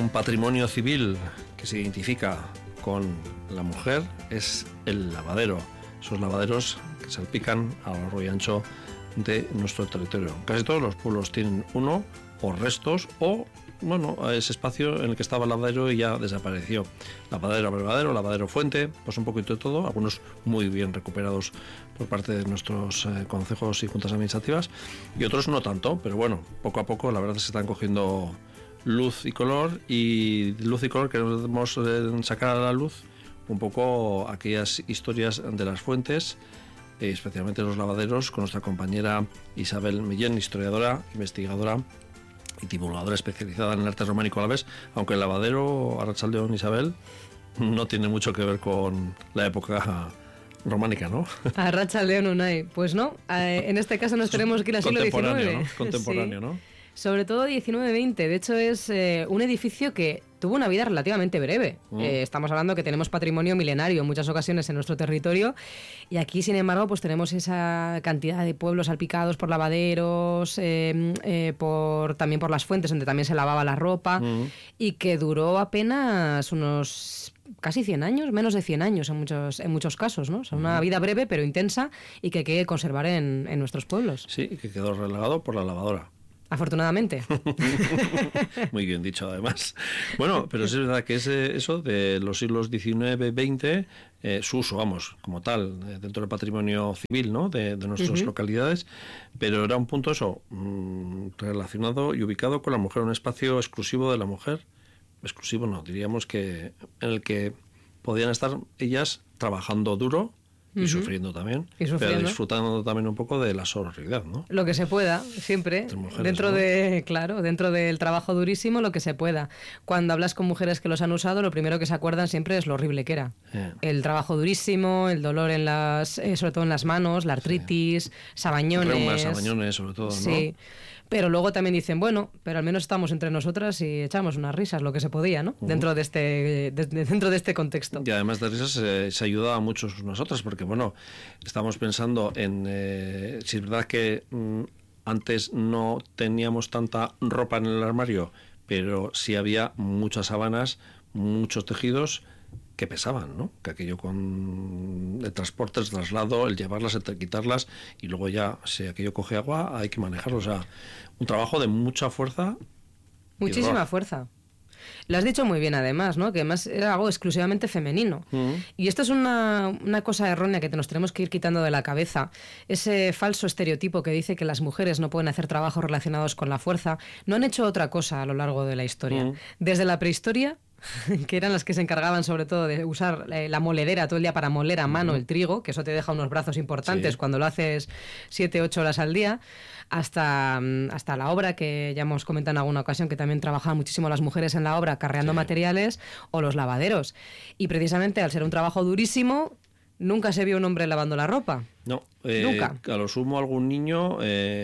un patrimonio civil que se identifica con la mujer es el lavadero. Esos lavaderos que salpican a lo largo y ancho de nuestro territorio. Casi todos los pueblos tienen uno o restos o, bueno, ese espacio en el que estaba el lavadero y ya desapareció. Lavadero abrevadero, lavadero fuente, pues un poquito de todo, algunos muy bien recuperados por parte de nuestros concejos y juntas administrativas y otros no tanto, pero bueno, poco a poco la verdad es que se están cogiendo luz y color queremos sacar a la luz un poco aquellas historias de las fuentes, especialmente los lavaderos, con nuestra compañera Isabel Millén, historiadora, investigadora y divulgadora especializada en el arte románico alavés, aunque el lavadero Arratsaldeon, Isabel, no tiene mucho que ver con la época románica, ¿no? Arratsaldeon Unai, pues no, en este caso nos tenemos que ir al siglo XIX. Contemporáneo, ¿no? Contemporáneo, sí. ¿No? Sobre todo 19-20, de hecho es un edificio que tuvo una vida relativamente breve. Estamos hablando que tenemos patrimonio milenario en muchas ocasiones en nuestro territorio y aquí, sin embargo, pues tenemos esa cantidad de pueblos salpicados por lavaderos, también por las fuentes donde también se lavaba la ropa y que duró apenas unos casi 100 años, menos de 100 años en muchos casos, ¿no? O sea, una vida breve pero intensa y que hay que conservar en nuestros pueblos. Sí, y que quedó relegado por la lavadora. Afortunadamente. Muy bien dicho, además. Bueno, pero es verdad que eso de los siglos XIX-XX, su uso, vamos, como tal, dentro del patrimonio civil, ¿no? de nuestras localidades, pero era un punto relacionado y ubicado con la mujer, un espacio exclusivo de la mujer. Exclusivo no, diríamos que en el que podían estar ellas trabajando duro y sufriendo también, pero disfrutando también un poco de la sororidad, ¿no? Lo que se pueda, siempre, mujeres, dentro dentro del trabajo durísimo, lo que se pueda. Cuando hablas con mujeres que los han usado, lo primero que se acuerdan siempre es lo horrible que era. El trabajo durísimo, el dolor sobre todo en las manos, la artritis, sabañones. Sabañones, sobre todo, ¿no? Sí. Pero luego también dicen, bueno, pero al menos estamos entre nosotras y echamos unas risas, lo que se podía, ¿no? Dentro de este contexto. Y además de risas se ayuda a muchos nosotras, porque bueno, estamos pensando en si es verdad que antes no teníamos tanta ropa en el armario, pero sí había muchas sábanas, muchos tejidos que pesaban, ¿no? Que aquello con el transporte, el traslado, el llevarlas, el quitarlas y luego ya, si aquello coge agua, hay que manejarlo. O sea, un trabajo de mucha fuerza. Muchísima fuerza. Lo has dicho muy bien, además, ¿no? Que además era algo exclusivamente femenino. Y esto es una cosa errónea que nos tenemos que ir quitando de la cabeza. Ese falso estereotipo que dice que las mujeres no pueden hacer trabajos relacionados con la fuerza. No han hecho otra cosa a lo largo de la historia. Desde la prehistoria, que eran las que se encargaban sobre todo de usar la moledera todo el día para moler a mano el trigo, que eso te deja unos brazos importantes cuando lo haces 7-8 horas al día, hasta la obra, que ya hemos comentado en alguna ocasión que también trabajaban muchísimo las mujeres en la obra carreando materiales, o los lavaderos. Y precisamente al ser un trabajo durísimo, nunca se vio un hombre lavando la ropa. No, nunca. A lo sumo algún niño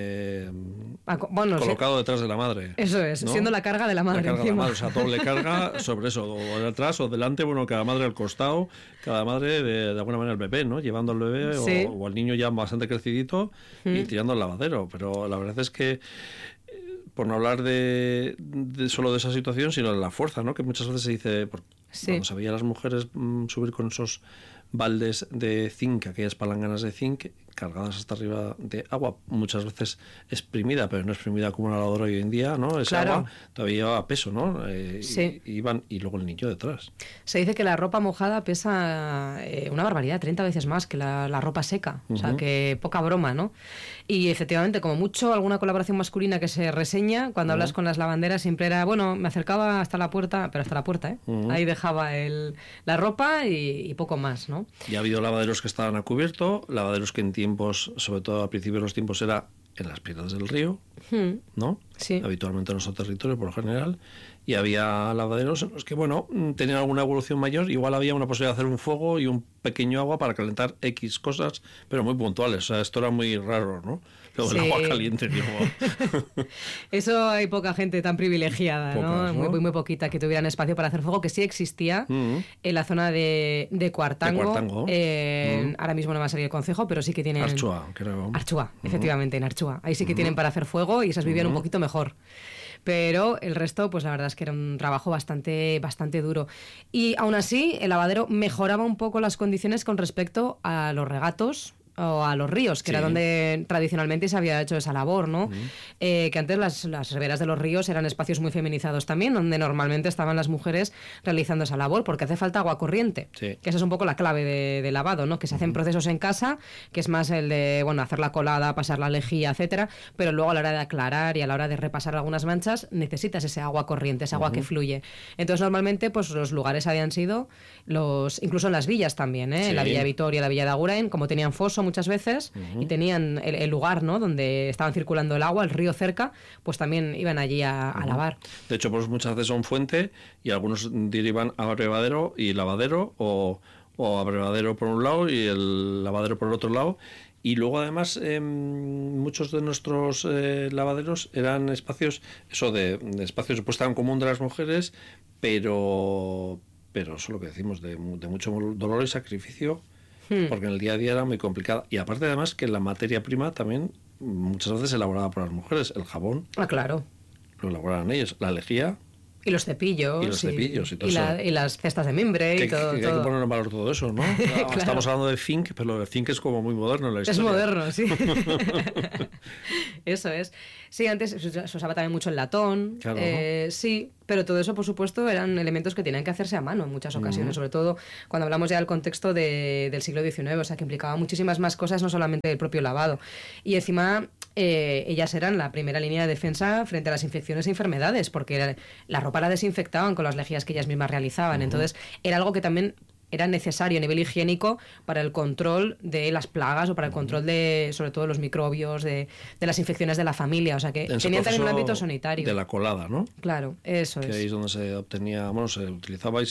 colocado detrás de la madre. Eso es, ¿no? Siendo la carga de la madre. La carga de la madre, o sea, doble carga sobre eso, o de atrás o delante, bueno, cada madre al costado, cada madre de alguna manera el bebé, ¿no? Llevando al bebé o al niño ya bastante crecidito y tirando al lavadero. Pero la verdad es que, por no hablar de solo de esa situación, sino de la fuerza, ¿no? Que muchas veces se dice, cuando se veía a las mujeres subir con esos baldes de zinc, aquellas palanganas de zinc cargadas hasta arriba de agua, muchas veces exprimida, pero no exprimida como una lavadora hoy en día, ¿no? Esa agua todavía llevaba peso, ¿no? Y luego el niño detrás. Se dice que la ropa mojada pesa una barbaridad, 30 veces más que la ropa seca, o sea, que poca broma, ¿no? Y efectivamente, como mucho, alguna colaboración masculina que se reseña, cuando hablas con las lavanderas siempre era, bueno, me acercaba hasta la puerta, pero hasta la puerta, ¿eh? Ahí dejaba la ropa y poco más, ¿no? Y ha habido lavaderos que estaban a cubierto, lavaderos que en tiempos, sobre todo a principios de los tiempos, era en las piedras del río, ¿no? Sí. Habitualmente en nuestro territorio, por lo general. Y había lavaderos en los que, bueno, tenían alguna evolución mayor. Igual había una posibilidad de hacer un fuego y un pequeño agua para calentar X cosas, pero muy puntuales. O sea, esto era muy raro, ¿no? Luego el agua caliente, digo. Eso hay poca gente tan privilegiada, Pocas, ¿no? Muy poquita que tuvieran espacio para hacer fuego, que sí existía en la zona de Cuartango. De Cuartango. Ahora mismo no va a salir el concejo, pero sí que tienen... Archua, creo. Archua, efectivamente, en Archua. Ahí sí que tienen para hacer fuego y esas vivían un poquito mejor. Pero el resto, pues la verdad es que era un trabajo bastante duro. Y aún así, el lavadero mejoraba un poco las condiciones con respecto a los regatos o a los ríos, que era donde tradicionalmente se había hecho esa labor, ¿no? Que antes las riberas de los ríos eran espacios muy feminizados también, donde normalmente estaban las mujeres realizando esa labor, porque hace falta agua corriente, que esa es un poco la clave de lavado, ¿no? Que se hacen procesos en casa, que es más el de, bueno, hacer la colada, pasar la lejía, etcétera, pero luego a la hora de aclarar y a la hora de repasar algunas manchas, necesitas ese agua corriente, ese agua que fluye. Entonces, normalmente, pues los lugares habían sido incluso en las villas también, ¿eh? En la Villa de Vitoria, la Villa de Agurain, como tenían foso muchas veces y tenían el lugar, ¿no? Donde estaban circulando el agua, el río cerca, pues también iban allí a lavar. De hecho, pues muchas veces son fuente y algunos derivan a abrevadero y lavadero o abrevadero por un lado y el lavadero por el otro lado. Y luego además muchos de nuestros lavaderos eran espacios, de espacios de puesta en común de las mujeres, pero eso lo que decimos, de mucho dolor y sacrificio, porque en el día a día era muy complicada. Y aparte además que la materia prima también muchas veces se elaboraba por las mujeres. El jabón, claro, lo elaboraban ellos. La lejía. Y los cepillos. Y los cepillos y todo eso. Y las cestas de mimbre y todo. Hay que poner en valor todo eso, ¿no? Claro. Estamos hablando de zinc, pero el zinc es como muy moderno en la historia. Es moderno, sí. Eso es. Sí, antes se usaba también mucho el latón. Claro. Sí, pero todo eso, por supuesto, eran elementos que tenían que hacerse a mano en muchas ocasiones, sobre todo cuando hablamos ya del contexto del siglo XIX, o sea, que implicaba muchísimas más cosas, no solamente el propio lavado. Y encima, ellas eran la primera línea de defensa frente a las infecciones e enfermedades, porque la ropa la desinfectaban con las lejías que ellas mismas realizaban. Entonces, era algo que también era necesario a nivel higiénico para el control de las plagas o para el control de, sobre todo, los microbios, de las infecciones de la familia. O sea, que tenían también un ámbito sanitario. De la colada, ¿no? Claro, eso es. Que ahí es donde se obtenía, bueno, se utilizaba y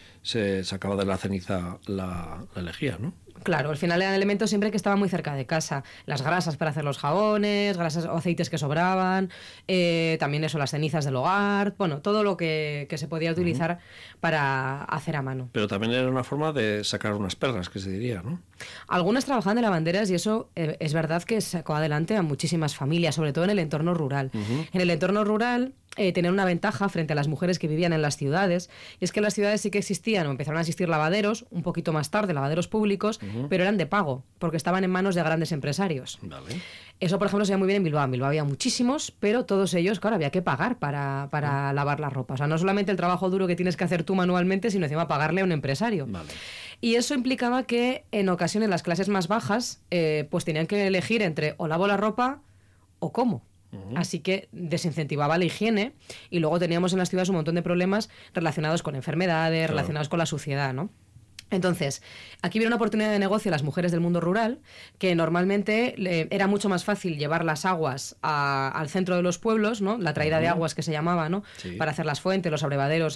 se sacaba de la ceniza la lejía, ¿no? Claro, al final eran elementos siempre que estaban muy cerca de casa. Las grasas para hacer los jabones, grasas o aceites que sobraban, también eso, las cenizas del hogar, bueno, todo lo que se podía utilizar para hacer a mano. Pero también era una forma de sacar unas perras, que se diría, ¿no? Algunas trabajaban de lavanderas y eso es verdad que sacó adelante a muchísimas familias, sobre todo en el entorno rural. En el entorno rural tenían una ventaja frente a las mujeres que vivían en las ciudades, y es que en las ciudades sí que existían o empezaron a existir lavaderos, un poquito más tarde, lavaderos públicos, pero eran de pago, porque estaban en manos de grandes empresarios. Vale. Eso, por ejemplo, se veía muy bien en Bilbao. En Bilbao había muchísimos, pero todos ellos, claro, había que pagar para lavar la ropa. O sea, no solamente el trabajo duro que tienes que hacer tú manualmente, sino encima pagarle a un empresario. Vale. Y eso implicaba que en ocasiones las clases más bajas pues tenían que elegir entre o lavo la ropa o como. Así que desincentivaba la higiene y luego teníamos en las ciudades un montón de problemas relacionados con enfermedades, relacionados con la suciedad, ¿no? Entonces, aquí viene una oportunidad de negocio a las mujeres del mundo rural, que normalmente era mucho más fácil llevar las aguas al centro de los pueblos, ¿no? La traída de aguas que se llamaba, ¿no? Sí. Para hacer las fuentes, los abrevaderos,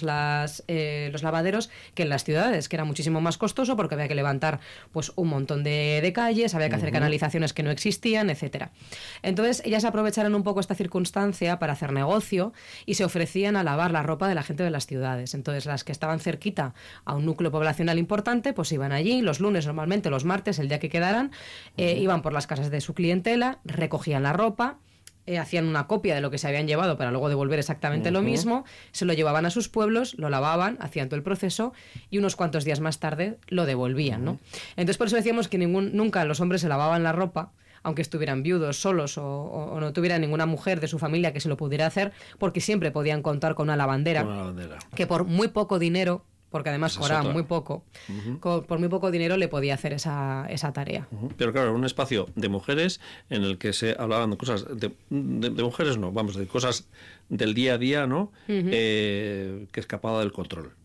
los lavaderos, que en las ciudades, que era muchísimo más costoso porque había que levantar pues un montón de calles, había que hacer canalizaciones que no existían, etcétera. Entonces, ellas aprovecharon un poco esta circunstancia para hacer negocio y se ofrecían a lavar la ropa de la gente de las ciudades. Entonces, las que estaban cerquita a un núcleo poblacional importante, pues iban allí los lunes, normalmente los martes, el día que quedaran, iban por las casas de su clientela, recogían la ropa, hacían una copia de lo que se habían llevado para luego devolver exactamente lo mismo, se lo llevaban a sus pueblos, lo lavaban, hacían todo el proceso y unos cuantos días más tarde lo devolvían, ¿no? Entonces por eso decíamos que nunca los hombres se lavaban la ropa, aunque estuvieran viudos, solos o no tuvieran ninguna mujer de su familia que se lo pudiera hacer, porque siempre podían contar con una lavandera. Que por muy poco dinero, porque además cobraba muy poco, por muy poco dinero le podía hacer esa tarea. Pero claro, un espacio de mujeres en el que se hablaban de cosas, de mujeres no, vamos, de cosas del día a día, ¿no? Que escapaba del control.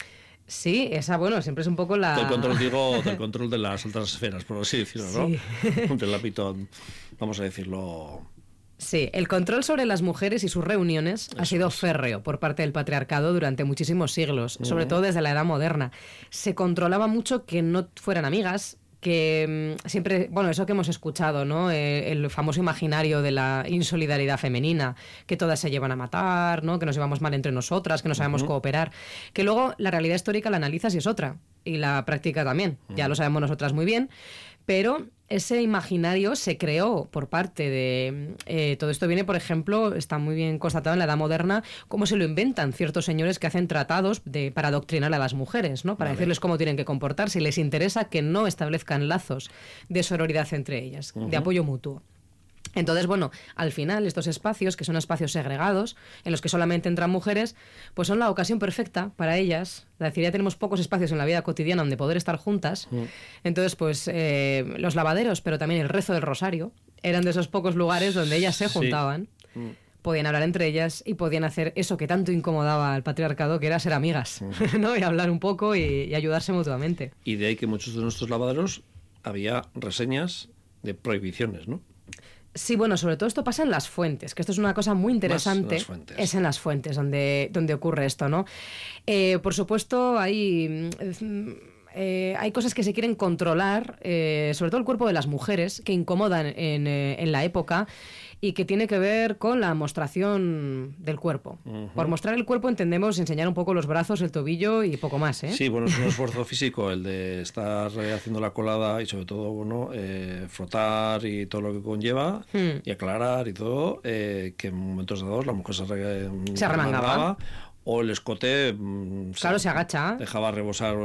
Sí, bueno, siempre es un poco la... Del control de las altas esferas, por así decirlo, ¿no? Sí. Del ámbito, vamos a decirlo... Sí, el control sobre las mujeres y sus reuniones ha sido férreo por parte del patriarcado durante muchísimos siglos, sobre todo desde la Edad Moderna. Se controlaba mucho que no fueran amigas, que siempre, bueno, eso que hemos escuchado, ¿no? El famoso imaginario de la insolidaridad femenina, que todas se llevan a matar, ¿no? Que nos llevamos mal entre nosotras, que no sabemos cooperar, que luego la realidad histórica la analizas y es otra, y la práctica también, ya lo sabemos nosotras muy bien, pero ese imaginario se creó por parte de... todo esto viene, por ejemplo, está muy bien constatado en la Edad Moderna, cómo se lo inventan ciertos señores que hacen tratados para adoctrinar a las mujeres, ¿no? Para decirles cómo tienen que comportarse y les interesa que no establezcan lazos de sororidad entre ellas, de apoyo mutuo. Entonces, bueno, al final estos espacios, que son espacios segregados, en los que solamente entran mujeres, pues son la ocasión perfecta para ellas. Es decir, ya tenemos pocos espacios en la vida cotidiana donde poder estar juntas. Entonces, pues los lavaderos, pero también el rezo del rosario, eran de esos pocos lugares donde ellas se juntaban. Podían hablar entre ellas y podían hacer eso que tanto incomodaba al patriarcado, que era ser amigas, ¿no? Y hablar un poco y ayudarse mutuamente. Y de ahí que muchos de nuestros lavaderos había reseñas de prohibiciones, ¿no? Sí, bueno, sobre todo esto pasa en las fuentes, que esto es una cosa muy interesante. Es en las fuentes donde ocurre esto, ¿no? Por supuesto, hay cosas que se quieren controlar, sobre todo el cuerpo de las mujeres, que incomodan en la época y que tiene que ver con la mostración del cuerpo. Por mostrar el cuerpo entendemos enseñar un poco los brazos, el tobillo y poco más, ¿eh? Sí, bueno, es un esfuerzo físico el de estar haciendo la colada y sobre todo, bueno, frotar y todo lo que conlleva y aclarar y todo, que en momentos dados la mujer se remangaba. O el escote claro, se agacha. Dejaba rebosar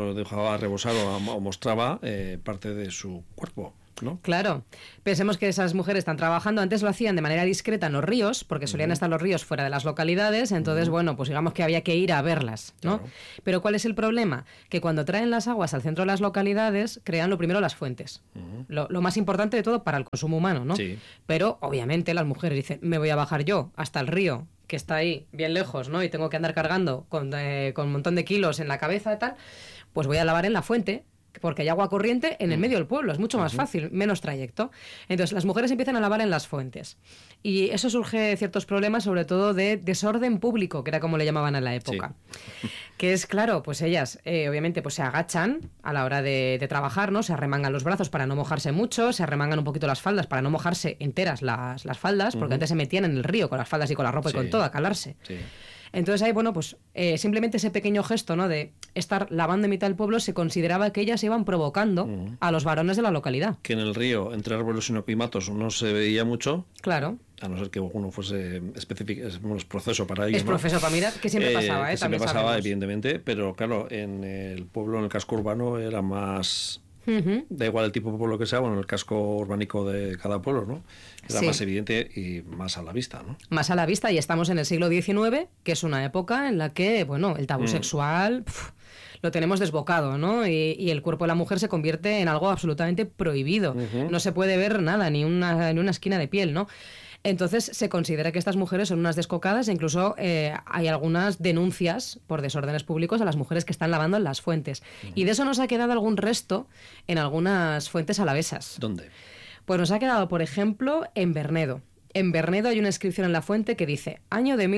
o mostraba parte de su cuerpo, ¿no? Claro. Pensemos que esas mujeres están trabajando. Antes lo hacían de manera discreta en los ríos, porque solían estar los ríos fuera de las localidades. Entonces, bueno, pues digamos que había que ir a verlas, ¿no? Claro. Pero ¿cuál es el problema? Que cuando traen las aguas al centro de las localidades, crean lo primero las fuentes. Lo más importante de todo para el consumo humano, ¿no? Sí. Pero, obviamente, las mujeres dicen, me voy a bajar yo hasta el río, que está ahí bien lejos, ¿no? Y tengo que andar cargando con un montón de kilos en la cabeza y tal, pues voy a lavar en la fuente, porque hay agua corriente en el medio del pueblo, es mucho más fácil, menos trayecto. Entonces las mujeres empiezan a lavar en las fuentes. Y eso surge ciertos problemas, sobre todo de desorden público, que era como le llamaban en la época. Sí. Que es, claro, pues ellas obviamente pues se agachan a la hora de trabajar, ¿no? Se arremangan los brazos para no mojarse mucho, se arremangan un poquito las faldas para no mojarse enteras las faldas, porque antes se metían en el río con las faldas y con la ropa y con todo a calarse. Sí. Entonces ahí, bueno, pues simplemente ese pequeño gesto, ¿no? De estar lavando en mitad del pueblo, se consideraba que ellas iban provocando a los varones de la localidad. Que en el río, entre árboles inoquimatos, no se veía mucho. Claro. A no ser que uno fuese específico, es proceso para ello. Es proceso para mirar, que siempre pasaba, que siempre también pasaba, sabemos. Evidentemente, pero claro, en el pueblo, en el casco urbano, era más... Da igual el tipo de pueblo que sea, bueno, el casco urbánico de cada pueblo, ¿no? Era más evidente y más a la vista, ¿no? Más a la vista, y estamos en el siglo XIX, que es una época en la que, bueno, el tabú sexual lo tenemos desbocado, ¿no? Y el cuerpo de la mujer se convierte en algo absolutamente prohibido. No se puede ver nada, ni una esquina de piel, ¿no? Entonces se considera que estas mujeres son unas descocadas e incluso hay algunas denuncias por desórdenes públicos a las mujeres que están lavando en las fuentes. Y de eso nos ha quedado algún resto en algunas fuentes alavesas. ¿Dónde? Pues nos ha quedado, por ejemplo, en Bernedo. En Bernedo hay una inscripción en la fuente que dice: año de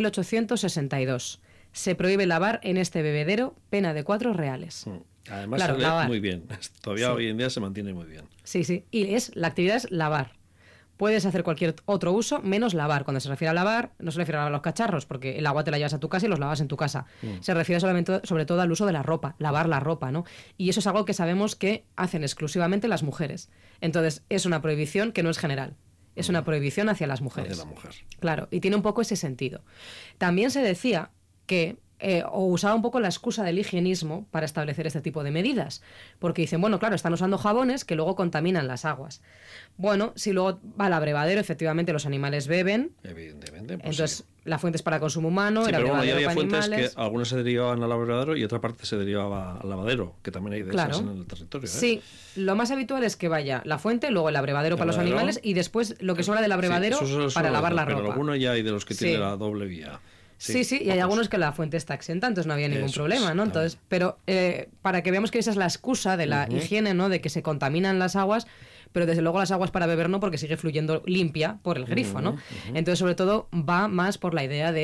1862. Se prohíbe lavar en este bebedero, pena de 4 reales. Además, claro, se lee muy bien. Todavía hoy en día se mantiene muy bien. Sí, sí. Y la actividad es lavar. Puedes hacer cualquier otro uso menos lavar. Cuando se refiere a lavar, no se refiere a lavar los cacharros, porque el agua te la llevas a tu casa y los lavas en tu casa. Se refiere sobre todo al uso de la ropa, lavar la ropa, ¿no? Y eso es algo que sabemos que hacen exclusivamente las mujeres. Entonces, es una prohibición que no es general. Es una prohibición hacia las mujeres. Hacia la mujer. Claro, y tiene un poco ese sentido. También se decía que o usaba un poco la excusa del higienismo para establecer este tipo de medidas. Porque dicen, bueno, claro, están usando jabones que luego contaminan las aguas. Bueno, si luego va al abrevadero, efectivamente los animales beben. Evidentemente. Pues entonces, la fuente es para consumo humano, sí, el pero abrevadero había para fuentes animales. Que algunas se derivaban al abrevadero y otra parte se derivaba al lavadero, que también hay de esas en el territorio. Sí, lo más habitual es que vaya la fuente, luego el abrevadero para los animales y después lo que sobra del abrevadero para lavar la ropa. Pero alguno ya hay de los que tiene la doble vía. Sí, y hay algunos que la fuente está exenta, entonces no había ningún problema, ¿no? Entonces, pero para que veamos que esa es la excusa de la higiene, ¿no? De que se contaminan las aguas, pero desde luego las aguas para beber no, porque sigue fluyendo limpia por el grifo, ¿no? Entonces, sobre todo, va más por la idea de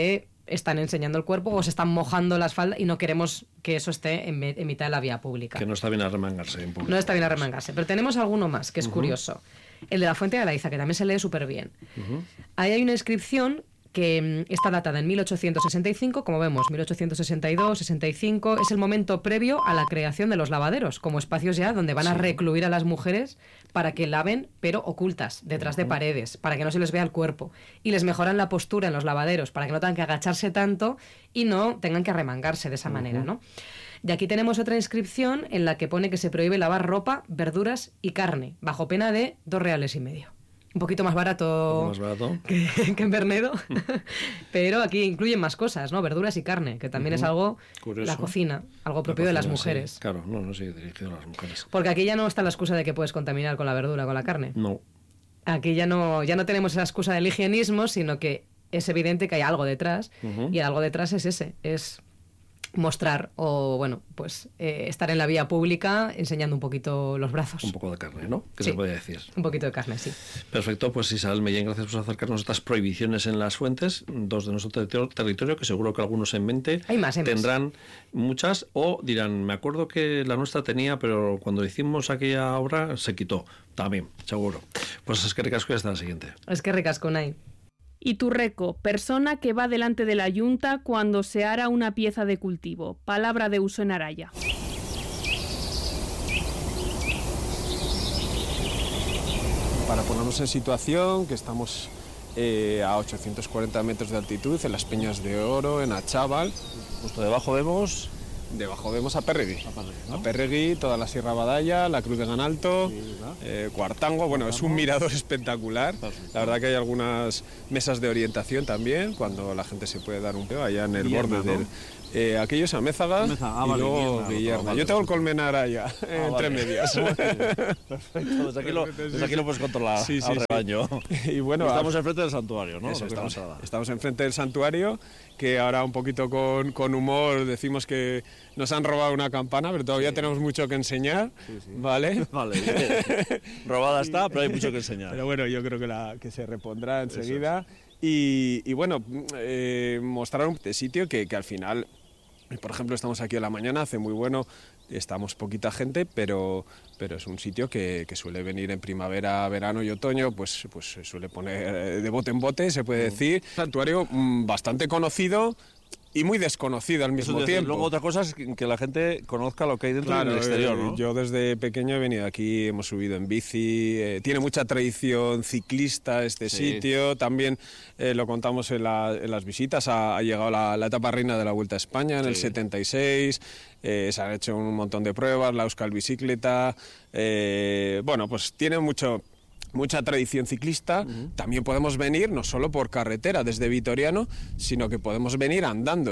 están enseñando el cuerpo o se están mojando las faldas y no queremos que eso esté en mitad de la vía pública. Que no está bien arremangarse en público. No está bien arremangarse. Pero tenemos alguno más, que es curioso. El de la Fuente de la Iza, que también se lee súper bien. Ahí hay una inscripción que está datada en 1865, como vemos, 1862, 65, es el momento previo a la creación de los lavaderos, como espacios ya donde van a recluir a las mujeres para que laven, pero ocultas, detrás de paredes, para que no se les vea el cuerpo. Y les mejoran la postura en los lavaderos, para que no tengan que agacharse tanto y no tengan que arremangarse de esa manera, ¿no? Y aquí tenemos otra inscripción en la que pone que se prohíbe lavar ropa, verduras y carne, bajo pena de 2,5 reales. Un poquito más barato, que en Bernedo, pero aquí incluyen más cosas, ¿no? Verduras y carne, que también es algo, curioso. La cocina, algo propio de las mujeres. Sí. Claro, sí, dirigido a las mujeres. Porque aquí ya no está la excusa de que puedes contaminar con la verdura, con la carne. No. Aquí ya no tenemos esa excusa del higienismo, sino que es evidente que hay algo detrás, y el algo detrás es mostrar o, bueno, pues estar en la vía pública enseñando un poquito los brazos. Un poco de carne, ¿no? ¿Qué sí, se puede decir? Un poquito de carne, sí. Perfecto, pues Isabel Mellén, gracias por acercarnos a estas prohibiciones en las fuentes, 2 de nuestro territorio, que seguro que algunos en mente tendrán muchas, o dirán, me acuerdo que la nuestra tenía, pero cuando hicimos aquella obra se quitó. También, seguro. Pues es que ricasco y hasta la siguiente. Es que ricasco, Nay. Iturreco, persona que va delante de la Junta cuando se ara una pieza de cultivo. Palabra de uso en Araya. Para ponernos en situación, que estamos a 840 metros de altitud, en las Peñas de Oro, en Achaval. Justo debajo vemos a Pérregui. ¿No? A Pérregui, toda la Sierra Badalla, la Cruz de Ganalto, Cuartango. Bueno, es un mirador espectacular. La verdad que hay algunas mesas de orientación también, cuando la gente se puede dar un peo allá en el borde del... aquello es Amézaga y luego Guillerna. Yo tengo el Colmenar allá, entre medias. Perfecto, desde aquí lo puedes controlar al rebaño. Y bueno, estamos enfrente del santuario, ¿no? Eso, estamos enfrente del santuario, que ahora un poquito con humor decimos que nos han robado una campana, pero todavía tenemos mucho que enseñar, ¿vale? Vale, robada está, pero hay mucho que enseñar. Pero bueno, yo creo que se repondrá enseguida. Y bueno, mostrar un sitio que al final, por ejemplo, estamos aquí a la mañana, hace muy bueno, estamos poquita gente, pero es un sitio que suele venir en primavera, verano y otoño, pues se suele poner de bote en bote, se puede decir. Santuario bastante conocido y muy desconocido al mismo tiempo. Luego otra cosa es que la gente conozca lo que hay dentro y en el exterior, ¿no? Yo desde pequeño he venido aquí, hemos subido en bici, tiene mucha tradición ciclista este sitio, también lo contamos en las visitas, ha llegado la etapa reina de la Vuelta a España en el 76, se han hecho un montón de pruebas, la Euskal Bicicleta, bueno, pues tiene mucha tradición ciclista. También podemos venir no solo por carretera desde Vitoriano, sino que podemos venir andando.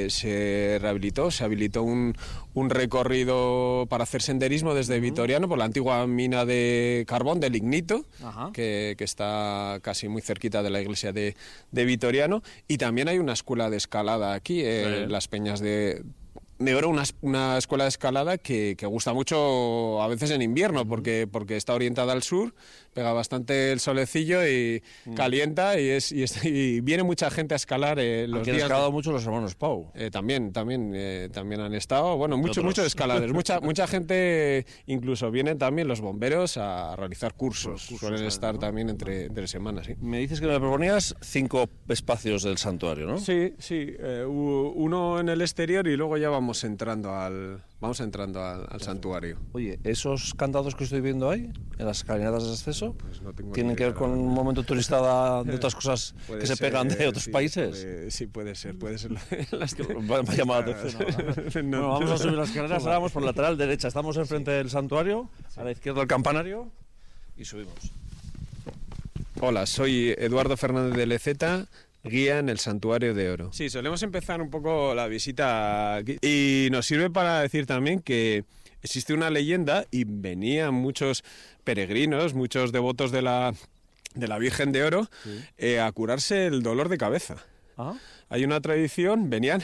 Se habilitó un recorrido para hacer senderismo desde Vitoriano por la antigua mina de carbón del Ignito, que está casi muy cerquita de la iglesia de Vitoriano, y también hay una escuela de escalada aquí, las Peñas de Oro, una escuela de escalada que gusta mucho a veces en invierno, porque está orientada al sur, pega bastante el solecillo y calienta, y viene mucha gente a escalar los días. Han escalado mucho los hermanos Pau. También han estado, bueno, muchos escaladores, mucha gente, incluso vienen también los bomberos a realizar cursos, suelen estar también entre semanas. ¿Sí? Me dices que me proponías 5 espacios del santuario, ¿no? Sí, uno en el exterior y luego ya vamos entrando al santuario. Oye, ¿esos candados que estoy viendo ahí, en las escalinatas de acceso, pues no tienen que ver con un momento turista de otras cosas que se pegan de otros países? Sí, puede ser. Me ha llamado la atención. Bueno, vamos a subir las escaleras, ahora vamos por la lateral derecha, estamos enfrente del santuario, a la izquierda el campanario, y subimos. Hola, soy Eduardo Fernández de Leceta, guía en el Santuario de Oro. Sí, solemos empezar un poco la visita aquí y nos sirve para decir también que existe una leyenda y venían muchos peregrinos, muchos devotos de la Virgen de Oro a curarse el dolor de cabeza. Hay una tradición, venían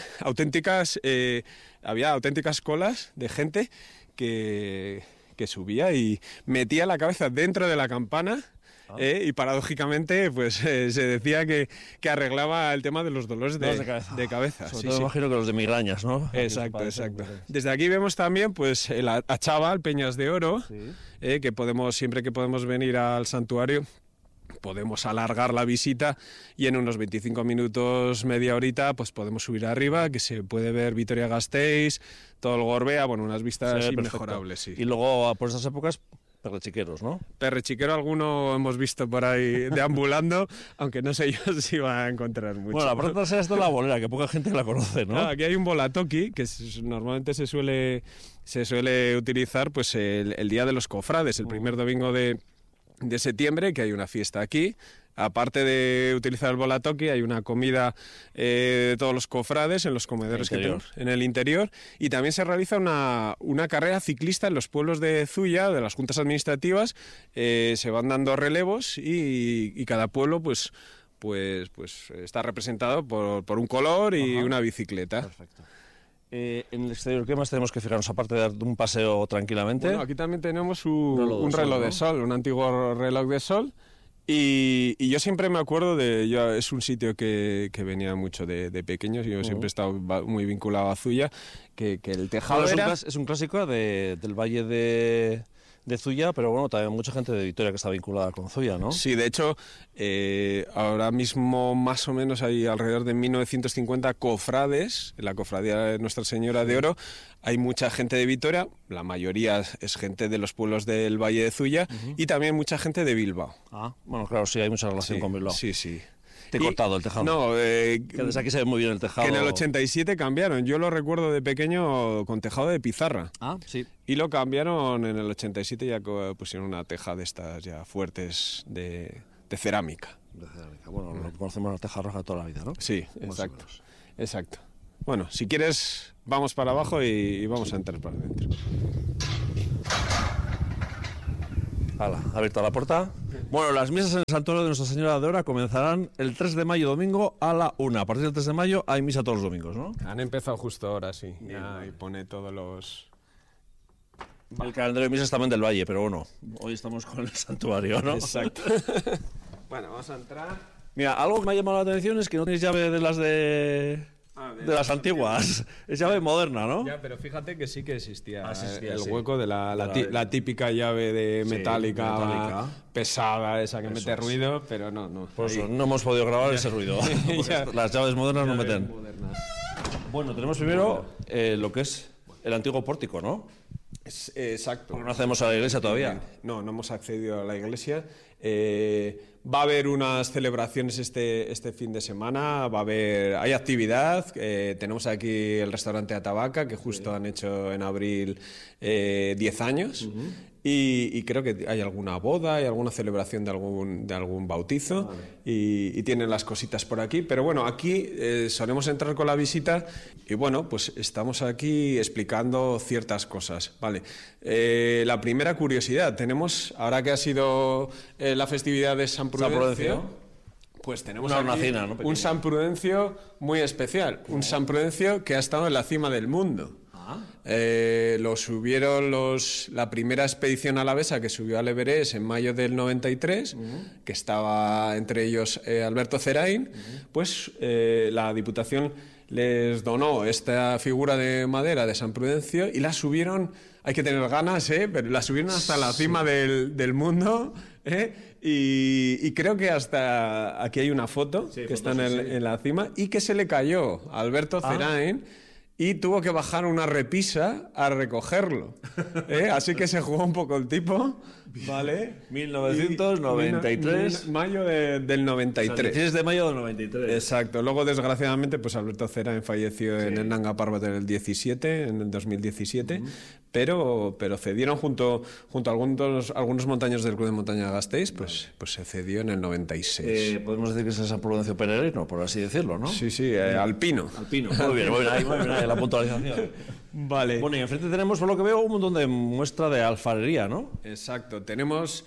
había auténticas colas de gente que, que subía y metía la cabeza dentro de la campana y paradójicamente pues se decía que arreglaba el tema de los dolores de cabeza. Sobre todo imagino que los de migrañas, ¿no? Exacto. Desde aquí vemos también pues el Achával, Peñas de Oro, que siempre que podemos venir al santuario, podemos alargar la visita y en unos 25 minutos, media horita, pues podemos subir arriba, que se puede ver Vitoria-Gasteiz, todo el Gorbea, bueno, unas vistas inmejorables. Sí. Y luego, por estas épocas, perrechiqueros, ¿no? Perrechiquero alguno hemos visto por ahí deambulando, aunque no sé yo si va a encontrar mucho. Bueno, la parte trasera es de la bolera, que poca gente la conoce, ¿no? Claro, aquí hay un bolatoqui, que normalmente se suele utilizar pues el día de los cofrades, el primer domingo de septiembre, que hay una fiesta aquí. Aparte de utilizar el bolatoqui, hay una comida de todos los cofrades en los comedores que tenemos en el interior, y también se realiza una carrera ciclista en los pueblos de Zuya, de las juntas administrativas. Se van dando relevos y cada pueblo pues está representado por un color y una bicicleta. Perfecto. En el exterior, ¿qué más tenemos que fijarnos, aparte de dar un paseo tranquilamente? Bueno, aquí también tenemos un reloj de sol, un antiguo reloj de sol. Y yo siempre me acuerdo es un sitio que venía mucho de pequeños, yo siempre he estado muy vinculado a Zuya, que el tejado es un clásico del Valle de Zuya, pero bueno, también mucha gente de Vitoria que está vinculada con Zuya, ¿no? Sí, de hecho, ahora mismo más o menos hay alrededor de 1950 cofrades, en la cofradía de Nuestra Señora de Oro. Hay mucha gente de Vitoria, la mayoría es gente de los pueblos del Valle de Zuya, y también mucha gente de Bilbao. Ah, bueno, claro, sí, hay mucha relación con Bilbao. Sí. Te he cortado el tejado. No, que desde aquí se ve muy bien el tejado. Que en el 87 cambiaron. Yo lo recuerdo de pequeño con tejado de pizarra. Ah, sí. Y lo cambiaron en el 87, ya pusieron una teja de estas ya fuertes de cerámica. De cerámica. Bueno, lo conocemos la teja roja toda la vida, ¿no? Sí, exacto. Bueno, si quieres, vamos para abajo y vamos a entrar para adentro. Hala, abierta la puerta. Bueno, las misas en el santuario de Nuestra Señora de Oro comenzarán el 3 de mayo domingo a la 1. A partir del 3 de mayo hay misa todos los domingos, ¿no? Han empezado justo ahora, sí. Ya, y pone todos los... El calendario de misas también del Valle, pero bueno, hoy estamos con el santuario, ¿no? Exacto. Bueno, vamos a entrar. Mira, algo que me ha llamado la atención es que no tienes llave de las de las antiguas. Es llave moderna, ¿no? Ya, pero fíjate que sí que existía el sí. hueco de la típica llave de metálica pesada, esa que mete ruido, pero no. Por eso no hemos podido grabar ese ruido. Las llaves modernas no meten. Bueno, tenemos primero lo que es el antiguo pórtico, ¿no? Exacto. Porque no accedemos a la iglesia todavía. No hemos accedido a la iglesia. Va a haber unas celebraciones este fin de semana, hay actividad. Tenemos aquí el restaurante Atabaca, que justo han hecho en abril 10 años. Y creo que hay alguna boda, hay alguna celebración de algún bautizo. Vale. Y tienen las cositas por aquí. Pero bueno, aquí solemos entrar con la visita y bueno, pues estamos aquí explicando ciertas cosas. Vale. La primera curiosidad, tenemos, ahora que ha sido la festividad de San Prudencio, pues tenemos una aquí hornacina, ¿no? Un San Prudencio muy especial. Un San Prudencio que ha estado en la cima del mundo. Lo subieron la primera expedición alavesa que subió al Everest en mayo del 93, que estaba entre ellos Alberto Zerain, pues la Diputación les donó esta figura de madera de San Prudencio y la subieron, hay que tener ganas, pero la subieron hasta la cima del mundo, y creo que hasta aquí hay una foto que está en la cima y que se le cayó a Alberto Zerain. Y tuvo que bajar una repisa a recogerlo. Así que se jugó un poco el tipo, ¿vale? 1993. Mayo del 93. O sea, 16 de mayo del 93. Exacto. Luego, desgraciadamente, pues Alberto Zerain falleció en el Nanga Parbat en el 2017. Pero cedieron junto a algunos montaños del Club de Montaña de Gasteiz, pues se cedió en el 96. Podemos decir que es el San Prudencio peregrino, por así decirlo, ¿no? Sí, alpino. Muy bien, ahí la puntualización. Vale. Bueno, y enfrente tenemos, por lo que veo, un montón de muestra de alfarería, ¿no? Exacto. Tenemos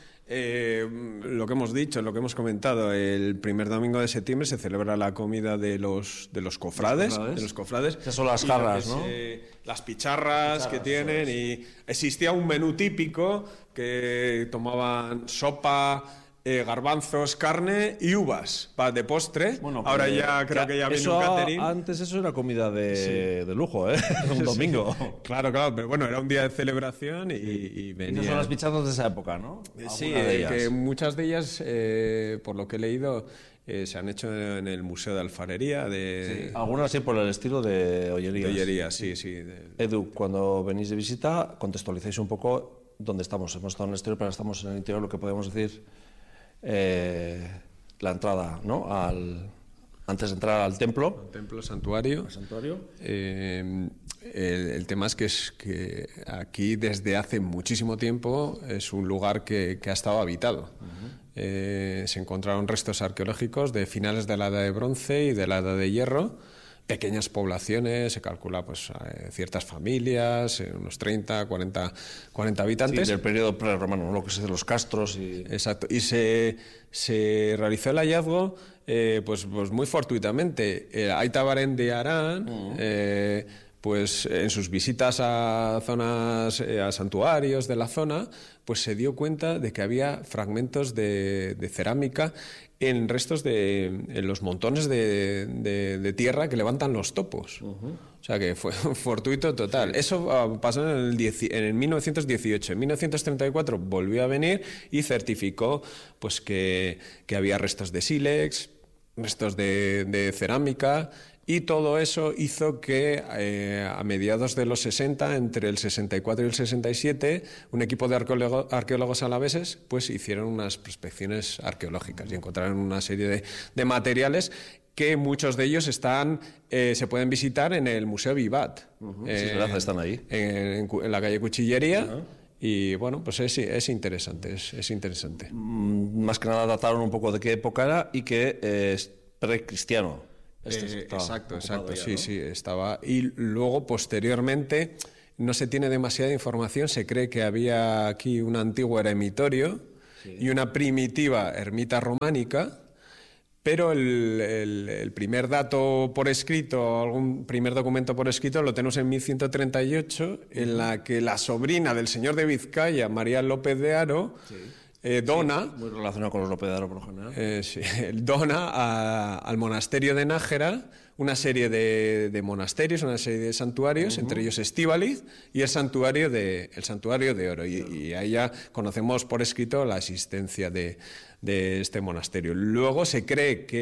lo que hemos dicho, lo que hemos comentado. El primer domingo de septiembre se celebra la comida de los cofrades. Esas son las jarras, ¿no? Las picharras que tienen. Y existía un menú típico que tomaban sopa, garbanzos, carne y uvas de postre. Bueno, ahora ya creo que ya viene un catering. Antes eso era comida de lujo, ¿eh? Un domingo. Sí. Claro, pero bueno, era un día de celebración y venía. Esas son las pichadas de esa época, ¿no? Sí, que muchas de ellas, por lo que he leído, se han hecho en el Museo de Alfarería. Sí, algunas sí por el estilo de ollerías. De ollería, sí. Edu, cuando venís de visita, contextualizáis un poco dónde estamos. Hemos estado en el exterior, pero estamos en el interior, lo que podemos decir, la entrada, ¿no? Antes de entrar al templo. El templo santuario. El santuario. El tema es que aquí desde hace muchísimo tiempo es un lugar que ha estado habitado. Se encontraron restos arqueológicos de finales de la Edad de Bronce y de la Edad de Hierro, pequeñas poblaciones, se calcula pues ciertas familias, unos 30, 40 habitantes. Sí, del periodo prerromano, ¿no? Lo que se dice los castros. Exacto, y se realizó el hallazgo pues muy fortuitamente. Aita Barén de Arán, pues en sus visitas a zonas, a santuarios de la zona, pues se dio cuenta de que había fragmentos de cerámica en restos en los montones de tierra que levantan los topos. O sea que fue fortuito total. Sí. Eso pasó en el 1918. En 1934 volvió a venir y certificó pues que había restos de sílex, restos de cerámica. Y todo eso hizo que a mediados de los 60, entre el 64 y el 67, un equipo de arqueólogos alaveses pues hicieron unas prospecciones arqueológicas y encontraron una serie de materiales que muchos de ellos se pueden visitar en el Museo Vivat. Sí, están ahí. En la calle Cuchillería. Y bueno, pues es interesante, es interesante. Más que nada dataron un poco de qué época era y que es precristiano. Exacto, ya, sí, ¿no? Sí, estaba. Y luego, posteriormente, no se tiene demasiada información, se cree que había aquí un antiguo eremitorio y una primitiva ermita románica, pero el primer dato por escrito, algún primer documento por escrito, lo tenemos en 1138, en la que la sobrina del señor de Vizcaya, María López de Haro, dona, muy relacionado con los López de Haro por lo general, dona al monasterio de Nájera una serie de monasterios, una serie de santuarios, entre ellos Estíbaliz y el santuario de Oro. Y ahí ya conocemos por escrito la existencia de este monasterio. Luego se cree que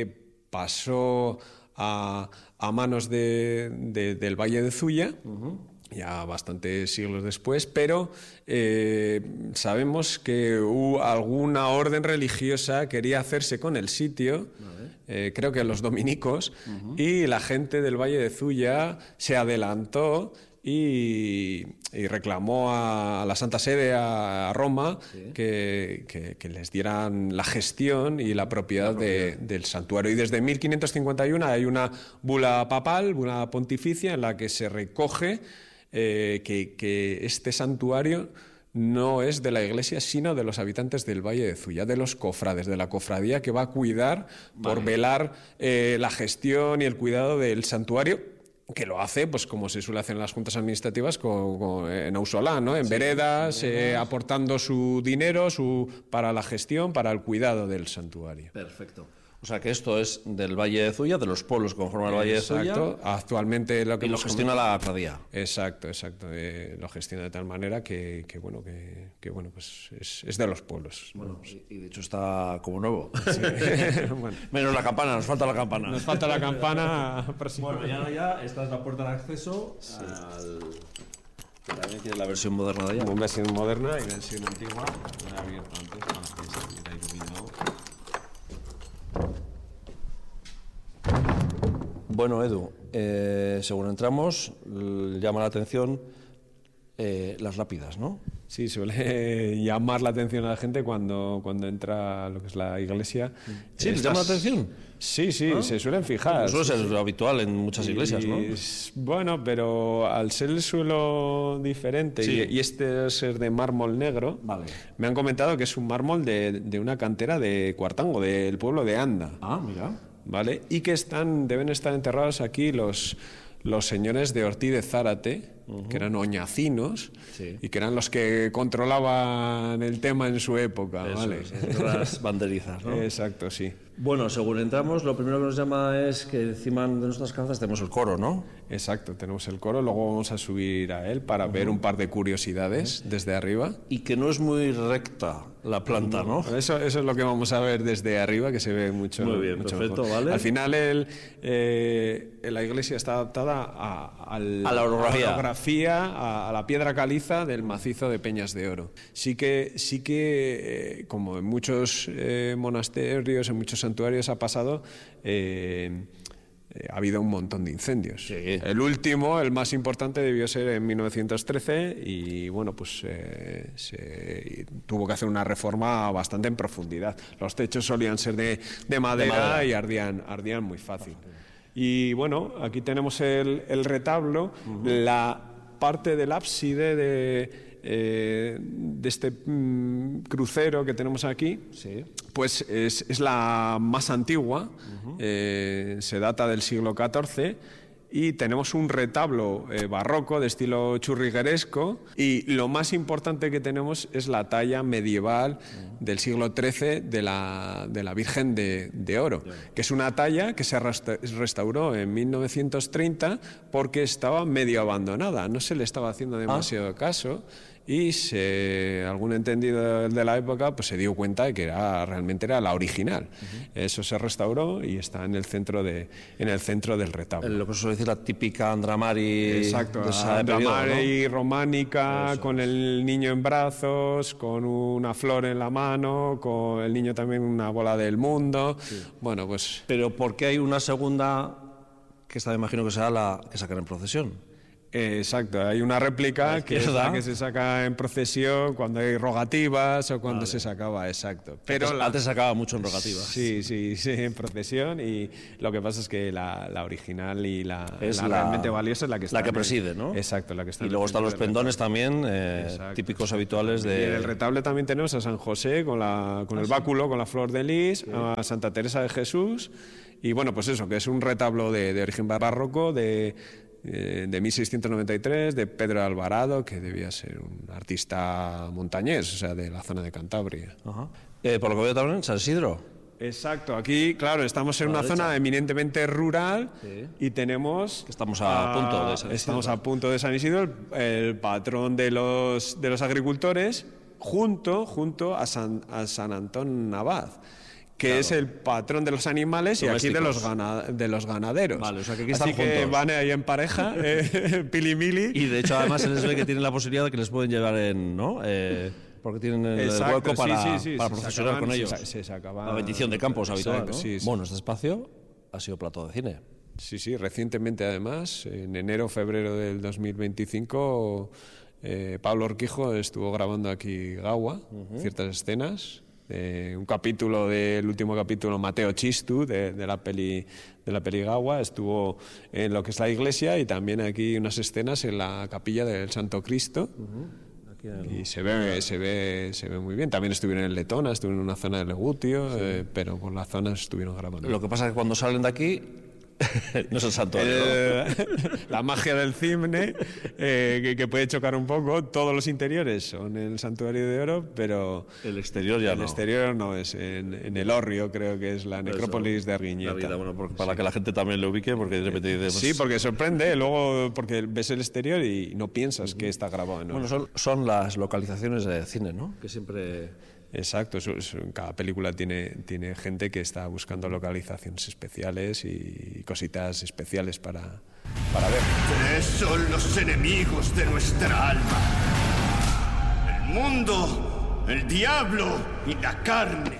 pasó a manos del Valle de Zuya, ya bastantes siglos después, pero sabemos que alguna orden religiosa quería hacerse con el sitio, creo que los dominicos, y la gente del Valle de Zuya se adelantó y reclamó a la Santa Sede, a Roma, que les dieran la gestión y la propiedad del santuario. Y desde 1551 hay una bula papal, bula pontificia, en la que se recoge que este santuario no es de la Iglesia, sino de los habitantes del Valle de Zuya, de los cofrades, de la cofradía que va a cuidar, por velar la gestión y el cuidado del santuario, que lo hace, pues como se suele hacer en las juntas administrativas en Ausolá, ¿no? En veredas, aportando su dinero para la gestión, para el cuidado del santuario. Perfecto. O sea que esto es del Valle de Zuya, de los pueblos que conforman el Valle de Zuya. Exacto. Actualmente lo que lo gestiona la cofradía. Exacto. Lo gestiona de tal manera que pues es de los pueblos. Bueno, y de hecho está como nuevo. Sí. Bueno. Menos la campana, nos falta la campana. Nos falta la campana. Bueno, ya esta es la puerta de acceso que también tiene la versión moderna de ella. Una versión moderna y versión antigua. La he abierto antes para que se viera iluminado. Bueno, Edu, según entramos, llama la atención las lápidas, ¿no? Sí, suele llamar la atención a la gente cuando entra a lo que es la iglesia. ¿Sí? ¿Les llama la atención? Sí, se suelen fijar. Eso es lo habitual en muchas iglesias, ¿no? Bueno, pero al ser el suelo diferente y este ser de mármol negro, me han comentado que es un mármol de una cantera de Cuartango, del pueblo de Anda. Ah, mira. ¿Vale? Y que deben estar enterrados aquí los señores de Ortiz de Zárate, que eran oñacinos, Sí. y que eran los que controlaban el tema en su época, ¿vale? Las banderizas, ¿no? Exacto, sí. Bueno, según entramos, lo primero que nos llama es que encima de nuestras cabezas tenemos el coro, ¿no? Exacto, tenemos el coro, luego vamos a subir a él para ver un par de curiosidades desde arriba. Y que no es muy recta la planta, ¿no? Eso es lo que vamos a ver desde arriba, que se ve mucho. Muy bien, mucho perfecto, mejor. ¿vale? Al final la iglesia está adaptada a la orografía. a la piedra caliza del macizo de Peñas de Oro. Sí que como en muchos monasterios, en muchos santuarios ha pasado, ha habido un montón de incendios. Sí. El último, el más importante, debió ser en 1913 y bueno, pues se tuvo que hacer una reforma bastante en profundidad. Los techos solían ser de madera y ardían muy fácil. Y bueno, aquí tenemos el retablo, la parte del ábside de este crucero que tenemos aquí, Sí. pues es la más antigua, se data del siglo XIV, y tenemos un retablo barroco de estilo churrigueresco, y lo más importante que tenemos es la talla medieval del siglo XIII de la Virgen de Oro, que es una talla que se restauró en 1930 porque estaba medio abandonada, no se le estaba haciendo demasiado caso, y algún entendido de la época pues se dio cuenta de que realmente era la original. Eso se restauró y está en el centro del retablo. Lo que se suele decir la típica Andramari. Exacto, de ese Andramari periodo, ¿no? románica, Eso con el niño en brazos, con una flor en la mano, con el niño también una bola del mundo. Sí. Bueno, pues... Pero ¿por qué hay una segunda, que esta me imagino que será la que sacan en procesión? Exacto, hay una réplica que es la que se saca en procesión cuando hay rogativas o cuando se sacaba, exacto. Pero antes se sacaba mucho en rogativas. Sí, en procesión, y lo que pasa es que la original y la realmente valiosa es la que está. La que preside, ¿no? Exacto, la que está. Y luego están los pendones también, típicos habituales de... Y en el retablo también tenemos a San José con el báculo, con la flor de lis, a Santa Teresa de Jesús, y bueno, pues eso, que es un retablo de origen barroco, de 1693, de Pedro de Alvarado, que debía ser un artista montañés, o sea, de la zona de Cantabria. Ajá. Por lo que veo también, San Isidro. Exacto, aquí, claro, estamos en una zona eminentemente rural, y tenemos... Estamos a punto de San Isidro. Estamos a punto de San Isidro, el patrón de los agricultores, junto a San Antón Abad, que es el patrón de los animales y domésticos. aquí de los ganaderos. Vale, o sea que aquí están Así que juntos. van ahí en pareja, pilimili. Y de hecho además se les ve que tienen la posibilidad de que les pueden llevar ¿no? Porque tienen el hueco para procesionar con ellos. La bendición de campos habitual, ¿no? Sí. Bueno, este espacio ha sido plato de cine. Sí, recientemente además, en enero, febrero del 2025, Pablo Urquijo estuvo grabando aquí Gaua, ciertas escenas. Un capítulo del último capítulo, Mateo Chistu, de la peli Gaua, estuvo en lo que es la iglesia, y también aquí unas escenas en la capilla del Santo Cristo. Y se ve muy bien. También estuvieron en Letona, estuvieron en una zona de Legutio, pero por la zona estuvieron grabando. Lo que pasa es que cuando salen de aquí no es el santuario, ¿no? La magia del cine, que puede chocar un poco. Todos los interiores son el Santuario de Oro, pero el exterior ya no. El exterior no, es en el Hórreo, creo que es la necrópolis de Arguiñeta. Bueno, para que la gente también lo ubique, porque de repente dice... Sí, porque sorprende, luego porque ves el exterior y no piensas que está grabado en Oro. Bueno, son las localizaciones de cine, ¿no? Que siempre... Exacto, cada película tiene gente que está buscando localizaciones especiales y cositas especiales para ver. 3 son los enemigos de nuestra alma: el mundo, el diablo y la carne.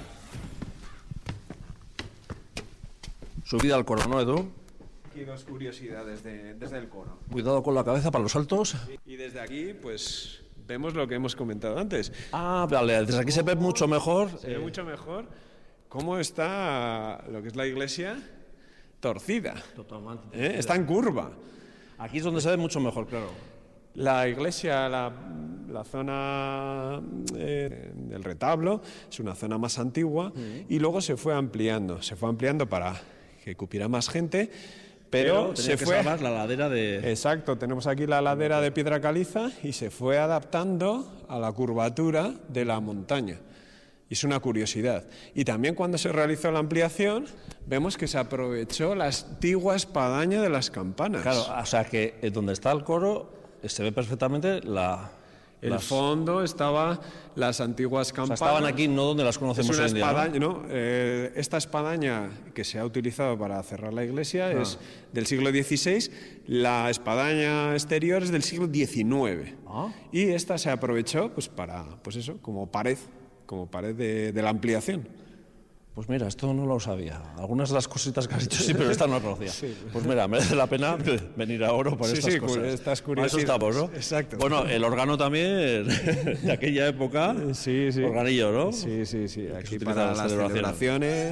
Subida al coro, ¿no, Edu? Aquí 2 curiosidades desde el coro. Cuidado con la cabeza para los saltos. Y desde aquí, pues... vemos lo que hemos comentado antes. Ah, vale, desde aquí se ve mucho mejor. Se ve mucho mejor cómo está lo que es la iglesia torcida. Totalmente. Está en curva. Aquí es donde se ve mucho mejor, claro. La iglesia, la zona del retablo, es una zona más antigua, y luego se fue ampliando para que cupiera más gente, pero tenía se que fue... salvar la ladera de... Exacto, tenemos aquí la ladera de piedra caliza y se fue adaptando a la curvatura de la montaña. Y es una curiosidad. Y también cuando se realizó la ampliación, vemos que se aprovechó la antigua espadaña de las campanas. Claro, o sea que donde está el coro se ve perfectamente el fondo estaba las antiguas campanas. O sea, estaban aquí, no donde las conocemos hoy en día, espadaña, ¿no? Esta espadaña que se ha utilizado para cerrar la iglesia es del siglo XVI, la espadaña exterior es del siglo XIX. Y esta se aprovechó pues para, pues eso, como pared de la ampliación. Pues mira, esto no lo sabía. Algunas de las cositas que has dicho sí, pero esta no la conocía. Pues mira, merece la pena venir a Oro por estas cosas. Estas curiosidades. Eso estamos, ¿no? Exacto. Bueno, el órgano también de aquella época. Sí. Organillo, ¿no? Sí. Aquí para las celebraciones.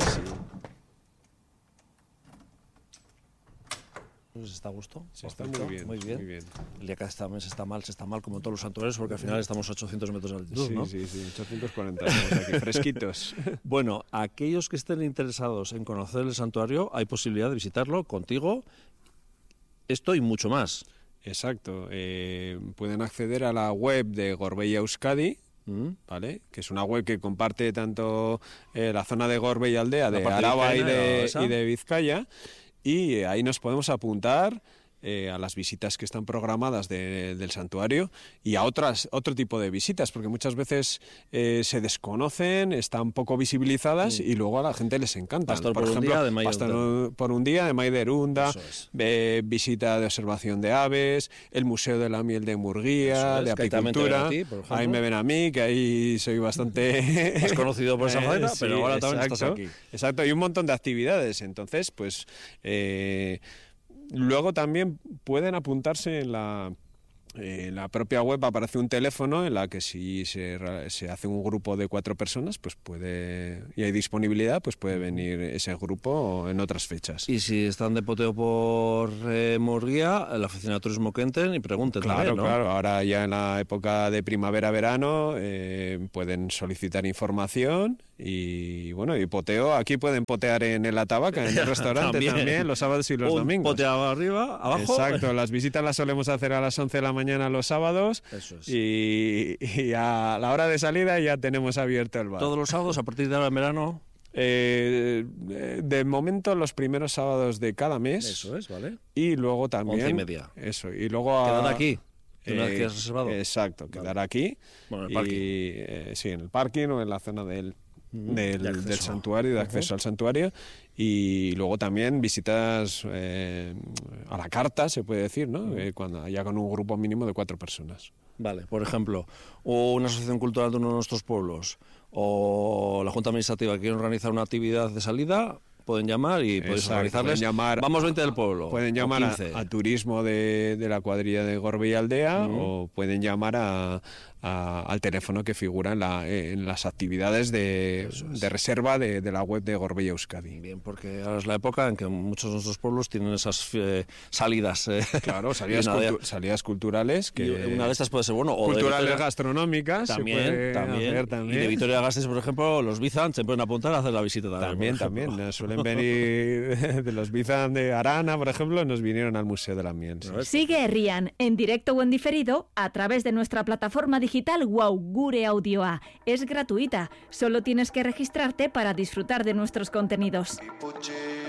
Pues está a gusto. Sí, está muy bien. El día que este mes está mal, como todos los santuarios, porque al final estamos a 800 metros de altitud, ¿no? Sí, 840, estamos aquí fresquitos. Bueno, aquellos que estén interesados en conocer el santuario, hay posibilidad de visitarlo contigo, esto y mucho más. Exacto. Pueden acceder a la web de Gorbella Euskadi, ¿vale? Que es una web que comparte tanto la zona de Gorbella Aldea, de Araba y de Vizcaya. Y ahí nos podemos apuntar a las visitas que están programadas del santuario y a otro tipo de visitas, porque muchas veces se desconocen, están poco visibilizadas y luego a la gente les encanta. Pastor por ejemplo, un día de Maiderunda, visita de observación de aves, el Museo de la Miel de Murguía, de apicultura. Ahí me ven a mí, que ahí soy bastante... Has conocido por esa manera, pero ahora también estás aquí. Exacto, hay un montón de actividades, entonces pues... Luego también pueden apuntarse en la propia web, aparece un teléfono en la que si se hace un grupo de 4 personas, pues y hay disponibilidad, pues puede venir ese grupo en otras fechas. Y si están de poteo por Murguía, en la oficina de turismo que entren y pregunten. Claro, ¿no? Claro, ahora ya en la época de primavera-verano pueden solicitar información y bueno, y poteo, aquí pueden potear en el Atabaca, en el restaurante también los sábados y los domingos. Poteo arriba, abajo. Exacto, las visitas las solemos hacer a las 11 de la mañana los sábados. Eso es. Y a la hora de salida ya tenemos abierto el bar. ¿Todos los sábados a partir de ahora en verano? De momento los primeros sábados de cada mes. Eso es, ¿vale? Y luego también... 11:30. Eso, y luego... ¿Quedar aquí? ¿Una vez que has reservado? Exacto, quedar aquí. Bueno, en el parking. Sí, en el parking o en la zona del santuario, de acceso al santuario, y luego también visitas a la carta, se puede decir, ¿no? Cuando ya con un grupo mínimo de 4 personas. Vale, por ejemplo, una asociación cultural de uno de nuestros pueblos o la Junta Administrativa que quiere organizar una actividad de salida, pueden llamar y podéis organizarles. Vamos 20 del pueblo. Pueden llamar a turismo de la cuadrilla de Gorbella Aldea o pueden llamar al teléfono que figura en las actividades de reserva de la web de Gorbella Euskadi. Bien, porque ahora es la época en que muchos de nuestros pueblos tienen esas salidas. Claro, salidas culturales. Que una de estas puede ser, bueno, culturales gastronómicas. También. Y de Vitoria-Gasteiz, por ejemplo, los Bizan se pueden apuntar a hacer la visita también. También. Suelen venir de los Bizan de Arana, por ejemplo, nos vinieron al Museo de la Miel. Sigue Herrian, en directo o en diferido, a través de nuestra plataforma digital Wow Gure Audioa. Es gratuita, solo tienes que registrarte para disfrutar de nuestros contenidos.